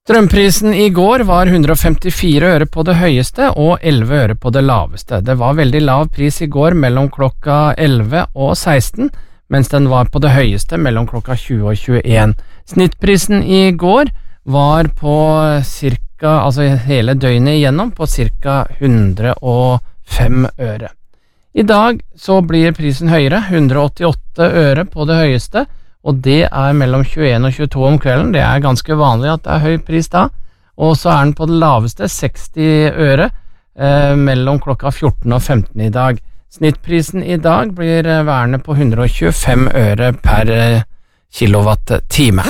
Strømprisen i går var 154 øre på det høyeste og 11 øre på det laveste. Det var veldig lav pris i går mellom klokka 11 og 16, mens den var på det høyeste mellom klokka 20 og 21. Snittprisen i går var på cirka, altså hele døgnet igjennom, på cirka 105 øre. I dag så blir prisen høyere, 188 øre på det høyeste, og det er mellom 21 og 22 om kvelden. Det er ganske vanlig at det er høy pris da, og så er den på det laveste 60 øre mellom klokka 14 og 15 i dag. Snittprisen i dag blir værende på 125 øre per kilowatt-time.